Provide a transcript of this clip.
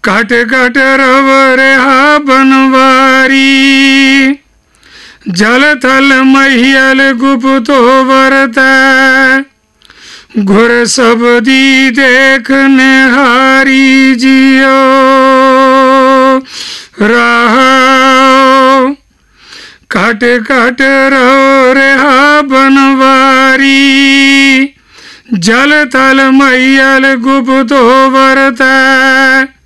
काट काट रव रेहा बनवारी जल थल महियल गुप्तो वरता घुर सबदी देखने हारी जियो रहा काट काट रहो रेहा बनवारी जल थल मैयल गुप्तो वरता